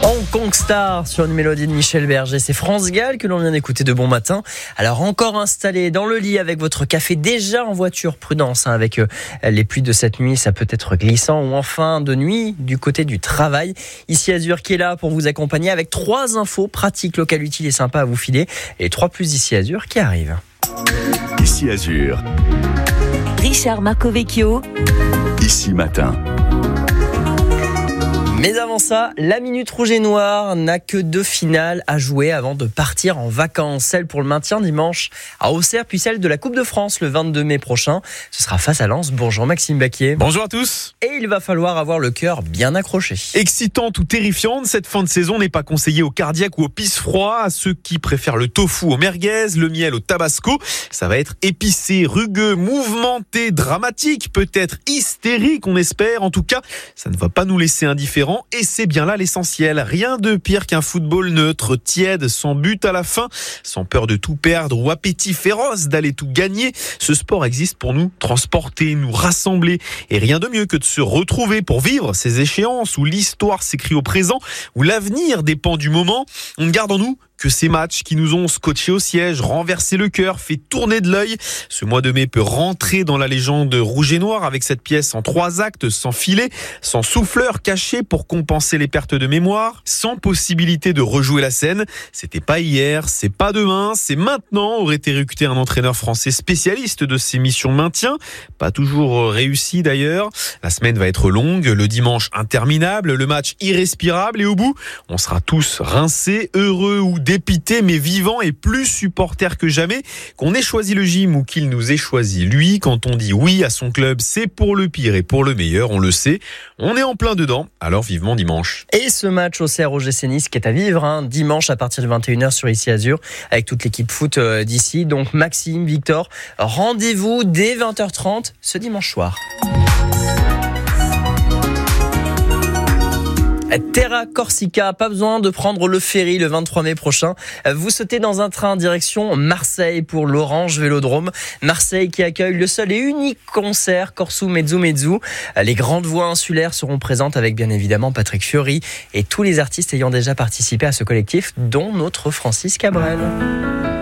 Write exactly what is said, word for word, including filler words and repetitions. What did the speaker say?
Hong Kong Star sur une mélodie de Michel Berger. C'est France Gall que l'on vient d'écouter de bon matin. Alors encore installé dans le lit avec votre café, déjà en voiture, prudence hein, avec euh, les pluies de cette nuit, ça peut être glissant, ou enfin de nuit du côté du travail. Ici Azur qui est là pour vous accompagner avec trois infos pratiques, locales, utiles et sympas à vous filer. Et trois plus ici Azur qui arrivent. Ici Azur. Richard Marcovecchio. Ici Matin. Mais avant ça, la Minute Rouge et Noire n'a que deux finales à jouer avant de partir en vacances. Celle pour le maintien dimanche à Auxerre, puis celle de la Coupe de France le vingt-deux mai prochain. Ce sera face à Lens. Bonjour Maxime Baquier. Bonjour à tous. Et il va falloir avoir le cœur bien accroché. Excitante ou terrifiante, cette fin de saison n'est pas conseillée aux cardiaques ou aux pisse-froid, à ceux qui préfèrent le tofu au merguez, le miel au tabasco. Ça va être épicé, rugueux, mouvementé, dramatique, peut-être hystérique, on espère. En tout cas, ça ne va pas nous laisser indifférents. Et c'est bien là l'essentiel. Rien de pire qu'un football neutre, tiède, sans but à la fin, sans peur de tout perdre ou appétit féroce d'aller tout gagner. Ce sport existe pour nous transporter, nous rassembler. Et rien de mieux que de se retrouver pour vivre ces échéances où l'histoire s'écrit au présent, où l'avenir dépend du moment. On ne garde en nous que ces matchs qui nous ont scotché au siège, renversé le cœur, fait tourner de l'œil. Ce mois de mai peut rentrer dans la légende rouge et noir avec cette pièce en trois actes, sans filet, sans souffleur caché pour compenser les pertes de mémoire, sans possibilité de rejouer la scène. C'était pas hier, c'est pas demain, c'est maintenant, aurait éructé un entraîneur français spécialiste de ces missions maintien. Pas toujours réussi d'ailleurs. La semaine va être longue, le dimanche interminable, le match irrespirable et au bout, on sera tous rincés, heureux ou dépité mais vivant et plus supporter que jamais. Qu'on ait choisi le gym ou qu'il nous ait choisi lui, quand on dit oui à son club, c'est pour le pire et pour le meilleur, on le sait. On est en plein dedans, alors vivement dimanche. Et ce match Auxerre O G C Nice qui est à vivre hein, dimanche à partir de vingt et une heures sur Ici Azur avec toute l'équipe foot euh, d'ici. Donc Maxime, Victor, rendez-vous dès vingt heures trente ce dimanche soir. Terra Corsica, pas besoin de prendre le ferry le vingt-trois mai prochain. Vous sautez dans un train direction Marseille pour l'Orange Vélodrome. Marseille qui accueille le seul et unique concert Corsu Mezzo Mezzo. Les grandes voix insulaires seront présentes avec bien évidemment Patrick Fiori et tous les artistes ayant déjà participé à ce collectif, dont notre Francis Cabrel.